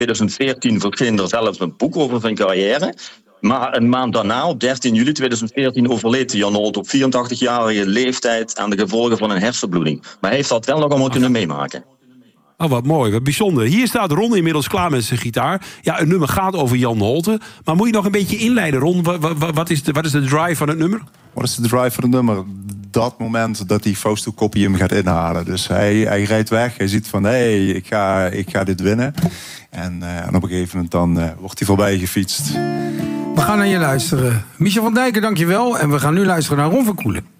2014 verscheen er zelfs een boek over zijn carrière. Maar een maand daarna, op 13 juli 2014, overleed Jan Nolte op 84-jarige leeftijd aan de gevolgen van een hersenbloeding. Maar hij heeft dat wel nog allemaal kunnen meemaken. Oh, wat mooi, wat bijzonder. Hier staat Ron inmiddels klaar met zijn gitaar. Ja, een nummer gaat over Jan Nolte. Maar moet je nog een beetje inleiden, Ron? Wat is de drive van het nummer? Wat is de drive van het nummer? Dat moment dat die Fausto Coppi hem gaat inhalen. Dus hij rijdt weg. Hij ziet van, ik ga dit winnen. En op een gegeven moment dan wordt hij voorbij gefietst. We gaan naar je luisteren. Michel van Dijken, dankjewel. En we gaan nu luisteren naar Ron Verkoelen.